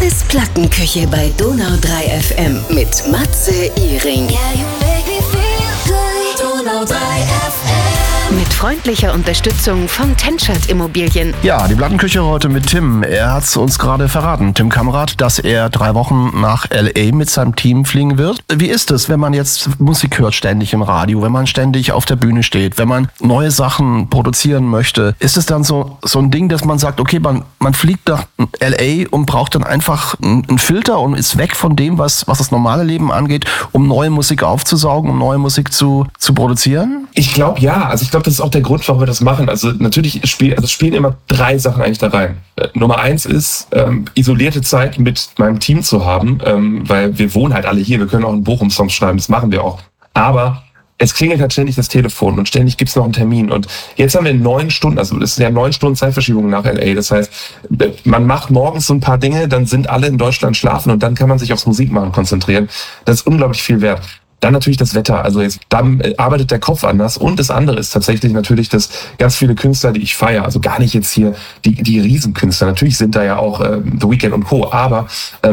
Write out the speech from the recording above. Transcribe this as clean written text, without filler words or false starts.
Matzes Plattenküche bei Donau 3 FM mit Matze Ihring. Donau 3 FM. Mit freundlicher Unterstützung von Tenschert Immobilien. Ja, die Plattenküche heute mit Tim. Er hat es uns gerade verraten, Tim Kamrat, dass er 3 Wochen nach L.A. mit seinem Team fliegen wird. Wie ist es, wenn man jetzt Musik hört ständig im Radio, wenn man ständig auf der Bühne steht, wenn man neue Sachen produzieren möchte? Ist es dann so ein Ding, dass man sagt, okay, man fliegt nach L.A. und braucht dann einfach einen Filter und ist weg von dem, was das normale Leben angeht, um neue Musik aufzusaugen, um neue Musik zu produzieren? Ich glaube, ja. Also ich glaube, das ist auch der Grund, warum wir das machen. Also natürlich spielen immer 3 Sachen eigentlich da rein. Nummer 1 ist, isolierte Zeit mit meinem Team zu haben, weil wir wohnen halt alle hier. Wir können auch in Bochum Songs schreiben, das machen wir auch. Aber es klingelt halt ständig das Telefon und ständig gibt's noch einen Termin. Und jetzt haben wir 9 Stunden, also es sind ja 9 Stunden Zeitverschiebung nach L.A. Das heißt, man macht morgens so ein paar Dinge, dann sind alle in Deutschland schlafen und dann kann man sich aufs Musikmachen konzentrieren. Das ist unglaublich viel wert. Dann natürlich das Wetter, also jetzt dann arbeitet der Kopf anders. Und das andere ist tatsächlich natürlich, dass ganz viele Künstler, die ich feiere, also gar nicht jetzt hier die Riesenkünstler, natürlich sind da ja auch The Weeknd und Co., aber